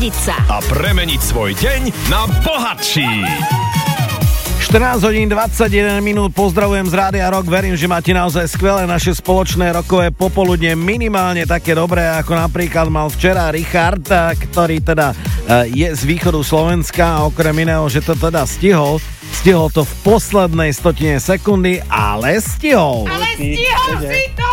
Naladiť sa a premeniť svoj deň na bohatší. 14 hodín 21 minút, pozdravujem z Rádia Rock, verím, že máte naozaj skvelé naše spoločné rokové popoludne, minimálne také dobré, ako napríklad mal včera Richard, ktorý teda je z východu Slovenska a okrem iného, že to teda stihol to v poslednej stotine sekundy, ale stihol si to!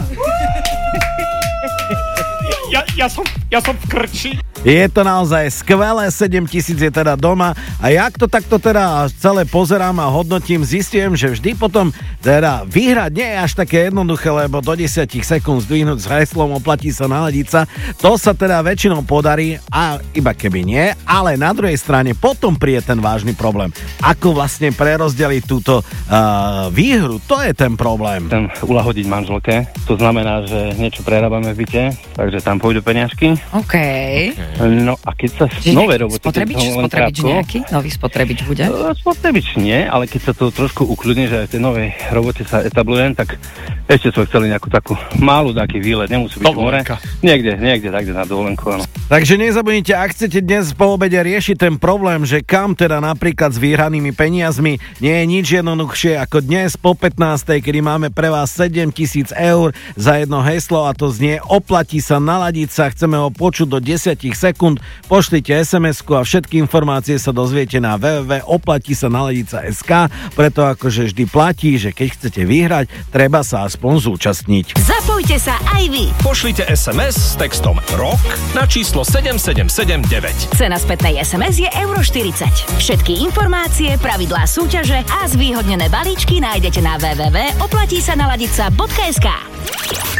Ja som v krči. Je to naozaj skvelé, 7,000 je teda doma a jak to takto teda celé pozerám a hodnotím, zistujem, že vždy potom teda vyhrať nie je až také jednoduché, lebo do 10 sekúnd zdvihnúť s heslom oplatí sa naladiť sa, to sa teda väčšinou podarí a iba keby nie, ale na druhej strane potom príde ten vážny problém. Ako vlastne prerozdeliť túto výhru, to je ten problém. Chcem ulahodiť manželke, to znamená, že niečo prerábame v byte, takže tam pôjdu peniažky. OK. No a keď sa nové roboty... Spotrebič nejaký? Nový spotrebič bude? Spotrebič nie, ale keď sa to trošku ukľudne, že aj v tej novej robote sa etablujem, tak ešte sme chceli nejakú takú malú taký výlet, nemusí byť more. Niekde, takde na dovolenku, áno. Takže nezabudnite, ak chcete dnes po obede riešiť ten problém, že kam teda napríklad s vyhranými peniazmi, nie je nič jednoduchšie ako dnes po 15. kedy máme pre vás 7,000 eur za jedno heslo a to znie oplatí sa naladiť sa, chceme ho počuť do 10 sekúnd, pošlite SMS-ku a všetky informácie sa dozviete na www.oplatisanaladica.sk, preto akože vždy platí, že keď chcete vyhrať, treba sa aspoň zúčastniť. Zapojte sa aj vy. Pošlite SMS s textom ROK na číslo 7779. Cena spätnej SMS je €40. Všetky informácie, pravidlá súťaže a zvýhodnené balíčky nájdete na www.oplatisanaladica.sk.